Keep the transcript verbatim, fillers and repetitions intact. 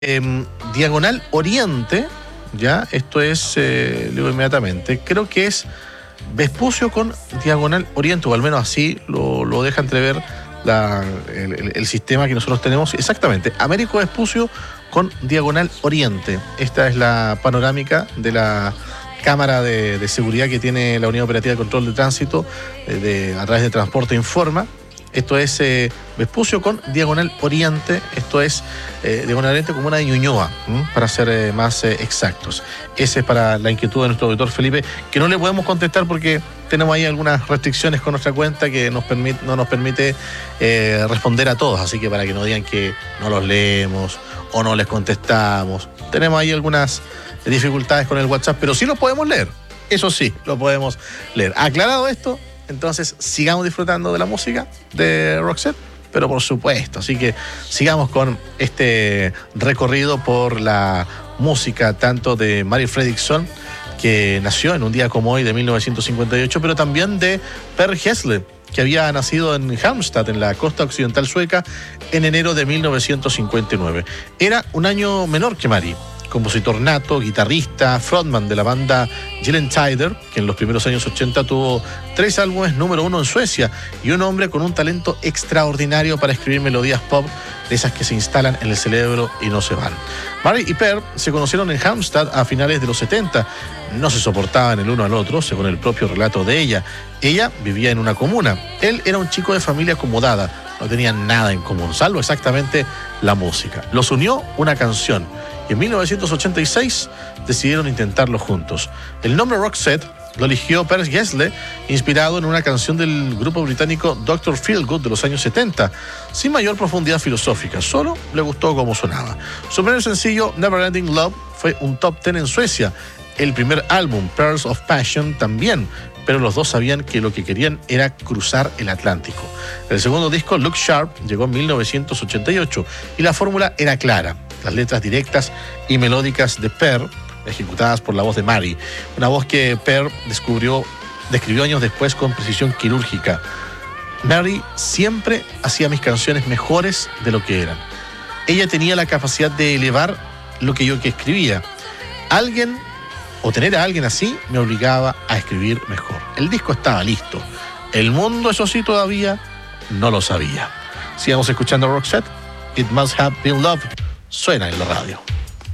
Eh, Diagonal Oriente, ya, esto es, eh, le digo inmediatamente, creo que es Vespucio con Diagonal Oriente, o al menos así lo, lo deja entrever la, el, el, el sistema que nosotros tenemos. Exactamente, Américo Vespucio con Diagonal Oriente. Esta es la panorámica de la cámara de, de seguridad que tiene la Unidad Operativa de Control de Tránsito eh, de, a través de Transporte Informa. Esto es eh, Vespucio con Diagonal Oriente. Esto es eh, Diagonal Oriente, como una de Ñuñoa, ¿m? para ser eh, más eh, exactos. Ese es para la inquietud de nuestro auditor Felipe, que no le podemos contestar porque tenemos ahí algunas restricciones con nuestra cuenta que nos permite, no nos permite eh, responder a todos. Así que para que no digan que no los leemos o no les contestamos, tenemos ahí algunas dificultades con el WhatsApp, pero sí los podemos leer. Eso sí, lo podemos leer. Aclarado esto, entonces sigamos disfrutando de la música de Roxette, pero por supuesto, así que sigamos con este recorrido por la música tanto de Mari Fredriksson, que nació en un día como hoy de mil novecientos cincuenta y ocho, pero también de Per Gessle, que había nacido en Halmstad, en la costa occidental sueca, en enero de mil novecientos cincuenta y nueve. Era un año menor que Mari. Compositor nato, guitarrista, frontman de la banda Gyllene-Tider, que en los primeros años ochenta tuvo tres álbumes número uno en Suecia, y un hombre con un talento extraordinario para escribir melodías pop, de esas que se instalan en el cerebro y no se van. Mari y Per se conocieron en Halmstad a finales de los setenta. No se soportaban el uno al otro, según el propio relato de ella. Ella vivía en una comuna. Él era un chico de familia acomodada. No tenían nada en común, salvo exactamente la música. Los unió una canción. Y en mil novecientos ochenta y seis decidieron intentarlo juntos. El nombre Roxette lo eligió Per Gessle, inspirado en una canción del grupo británico doctor Feelgood de los años setenta, sin mayor profundidad filosófica, solo le gustó cómo sonaba. Su primer sencillo, Neverending Love, fue un top ten en Suecia. El primer álbum, Pearls of Passion, también, pero los dos sabían que lo que querían era cruzar el Atlántico. El segundo disco, Look Sharp, llegó en mil novecientos ochenta y ocho y la fórmula era clara. Las letras directas y melódicas de Per, ejecutadas por la voz de Mari, una voz que Per descubrió, describió años después con precisión quirúrgica. Mari siempre hacía mis canciones mejores de lo que eran. Ella tenía la capacidad de elevar lo que yo que escribía. Alguien, o tener a alguien así, me obligaba a escribir mejor. El disco estaba listo. El mundo, eso sí, todavía no lo sabía. Sigamos escuchando Roxette. It Must Have Been Love. Suena en la radio.